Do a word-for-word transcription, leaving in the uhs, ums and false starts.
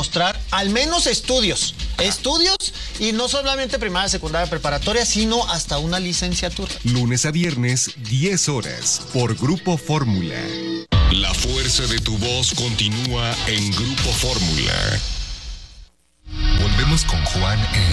demostrar al menos estudios. Estudios y no solamente primaria, secundaria, preparatoria, sino hasta una licenciatura. Lunes a viernes, diez horas, por Grupo Fórmula. La fuerza de tu voz continúa en Grupo Fórmula. Volvemos con Juan en